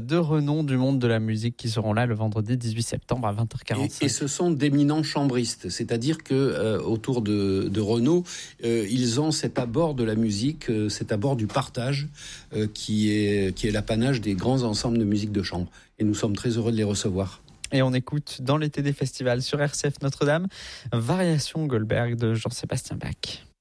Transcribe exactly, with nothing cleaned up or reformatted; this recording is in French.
deux renoms du monde de la musique qui seront là le vendredi dix-huit septembre à vingt heures quarante-cinq. Et, et ce sont d'éminents chambristes, c'est-à-dire que euh, autour de, de Renaud, euh, ils ont cet abord de la musique, euh, cet abord du partage, euh, qui est qui est l'apanage des grands ensembles de musique de chambre. Et nous sommes très heureux de les recevoir. Et on écoute dans l'été des festivals sur R C F Notre-Dame, Variation Goldberg de Jean-Sébastien Bach.